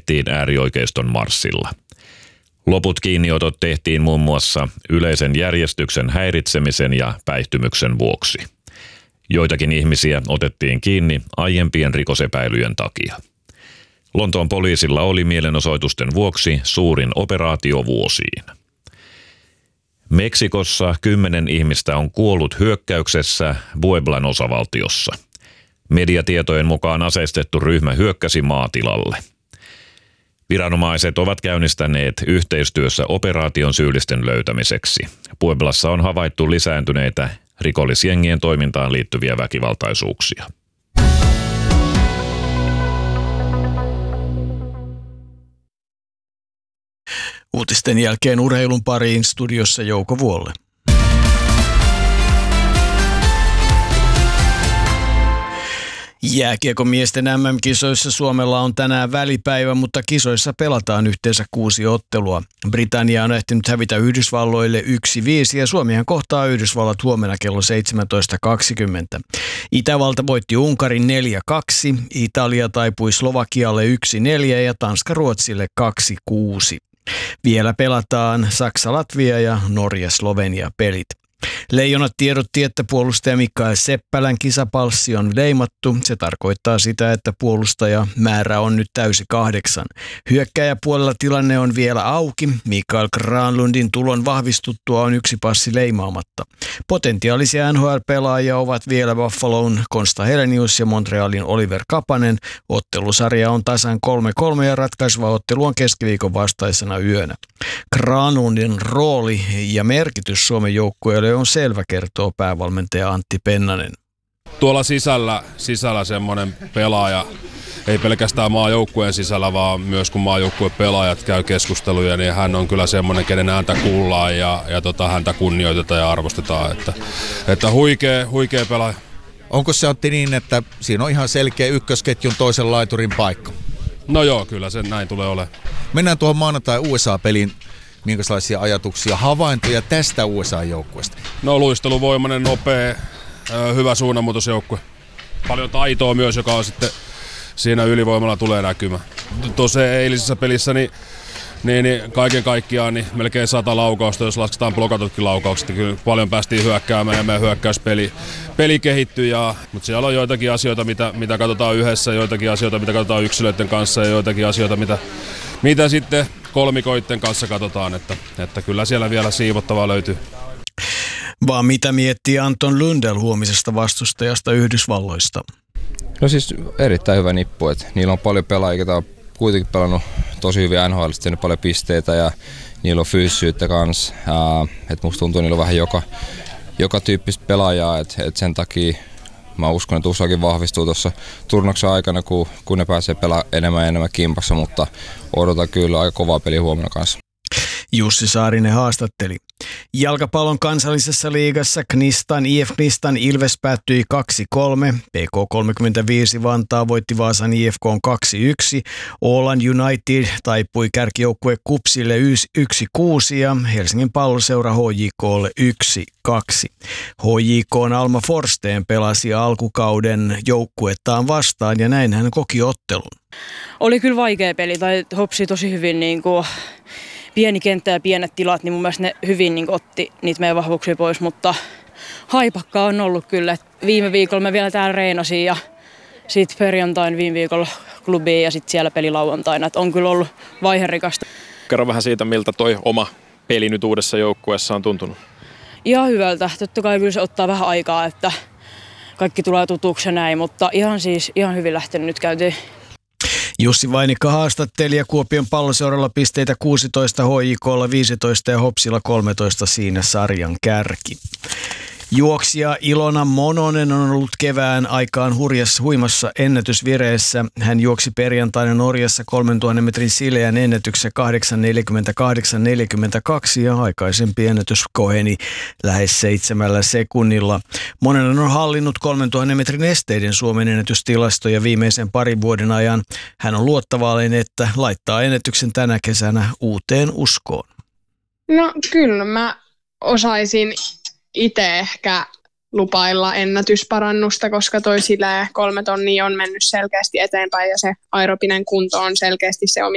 tehtiin äärioikeiston marssilla. Loput kiinniotot tehtiin muun muassa yleisen järjestyksen häiritsemisen ja päihtymyksen vuoksi. Joitakin ihmisiä otettiin kiinni aiempien rikosepäilyjen takia. Lontoon poliisilla oli mielenosoitusten vuoksi suurin operaatio vuosiin. Meksikossa 10 ihmistä on kuollut hyökkäyksessä Pueblan osavaltiossa. Mediatietojen mukaan aseistettu ryhmä hyökkäsi maatilalle. Viranomaiset ovat käynnistäneet yhteistyössä operaation syyllisten löytämiseksi. Pueblassa on havaittu lisääntyneitä rikollisjengien toimintaan liittyviä väkivaltaisuuksia. Uutisten jälkeen urheilun pariin studiossa Jouko Vuolle. Jääkiekon miesten MM-kisoissa Suomella on tänään välipäivä, mutta kisoissa pelataan yhteensä 6 ottelua. Britannia on ehtinyt hävitä Yhdysvalloille 1-5 ja Suomihan kohtaa Yhdysvallat huomenna kello 17.20. Itävalta voitti Unkarin 4-2, Italia taipui Slovakialle 1-4 ja Tanska Ruotsille 2-6. Vielä pelataan Saksa-Latvia ja Norja-Slovenia pelit. Leijonat tiedotti, että puolustaja Mikael Seppälän kisapalssi on leimattu. Se tarkoittaa sitä, että puolustajamäärä on nyt täysi 8. Hyökkääjäpuolella tilanne on vielä auki. Mikael Granlundin tulon vahvistuttua on 1 passi leimaamatta. Potentiaalisia NHL-pelaajia ovat vielä Buffalon Konsta Helenius ja Montrealin Oliver Kapanen. Ottelusarja on tasan 3-3 ja ratkaiseva ottelu on keskiviikon vastaisena yönä. Granlundin rooli ja merkitys Suomen joukkueelle on selvä, kertoo päävalmentaja Antti Pennanen. Tuolla sisällä semmoinen pelaaja, ei pelkästään maajoukkueen sisällä, vaan myös kun maajoukkuepelaajat käy keskusteluja, niin hän on kyllä semmoinen, kenen ääntä kuullaan ja häntä kunnioitetaan ja arvostetaan. Että huikea pelaaja. Onko se, Antti, niin, että siinä on ihan selkeä ykkösketjun toisen laiturin paikka? No joo, kyllä se näin tulee olemaan. Mennään tuohon maanantai USA-peliin. Minkälaisia ajatuksia, havaintoja tästä USA-joukkueesta? No luisteluvoimainen, nopea, hyvä suunnanmuutosjoukkue. Paljon taitoa myös, joka on sitten siinä ylivoimalla tulee näkymään. Tuossa eilisessä pelissä niin kaiken kaikkiaan niin melkein 100 laukausta, jos lasketaan blokatutkin laukaukset. Kyllä paljon päästiin hyökkäämään ja meidän hyökkäyspeli kehittyi. Mutta siellä on joitakin asioita, mitä katsotaan yhdessä, joitakin asioita, mitä katsotaan yksilöiden kanssa ja joitakin asioita, mitä sitten kolmikoitten kanssa katsotaan, että kyllä siellä vielä siivottavaa löytyy. Vaan mitä miettii Anton Lundell huomisesta vastustajasta Yhdysvalloista? No siis erittäin hyvä nippu, että niillä on paljon pelaajia, jotka on kuitenkin pelannut tosi hyvin NHL:stä, tehnyt paljon pisteitä ja niillä on fyysisyyttä kanssa. Että musta tuntuu, että niillä on vähän joka tyyppistä pelaajaa, että sen takia mä uskon, että USAkin vahvistuu tuossa turnauksen aikana, kun ne pääsee pelaamaan enemmän ja enemmän kimpassa, mutta odotan kyllä aika kovaa peliä huomenna kanssa. Jussi Saarinen haastatteli. Jalkapallon kansallisessa liigassa IF Knistan Ilves päättyi 2-3. PK35 Vantaa voitti Vaasan IFK 2-1. Åland United taipui kärkijoukkue KuPSille 1-6 ja Helsingin Palloseura HJK:lle 1-2. HJK:n Alma Forsteen pelasi alkukauden joukkuettaan vastaan ja näin hän koki ottelun. Oli kyllä vaikea peli, tai hopsi tosi hyvin pieni kenttä ja pienet tilat, niin mun mielestä ne hyvin otti niitä meidän vahvuuksia pois, mutta haipakkaa on ollut kyllä. Viime viikolla mä vielä täällä reenasin ja sitten perjantain viime viikolla klubiin ja sitten siellä peli lauantaina. Et on kyllä ollut vaiherikasta. Kerro vähän siitä, miltä toi oma peli nyt uudessa joukkueessa on tuntunut. Ihan hyvältä. Totta kai kyllä se ottaa vähän aikaa, että kaikki tulee tutuksi ja näin, mutta ihan hyvin lähtenyt nyt käyntiin. Jussi Vainikka haastatteli ja Kuopion Palloseuralla pisteitä 16, HJK:lla 15 ja Hopsilla 13 siinä sarjan kärki. Juoksija Ilona Mononen on ollut kevään aikaan huimassa ennätysvireessä. Hän juoksi perjantaina Norjassa 3000 metrin sileän ennätyksessä 8.48.42 ja aikaisempi ennätys koheni lähes 7 sekunnilla. Mononen on hallinnut 3000 metrin esteiden Suomen ennätystilastoja viimeisen parin vuoden ajan. Hän on luottavainen, että laittaa ennätyksen tänä kesänä uuteen uskoon. No kyllä mä osaisin itse ehkä lupailla ennätysparannusta, koska toi 3 tonnia on mennyt selkeästi eteenpäin ja se aerobinen kunto on selkeästi se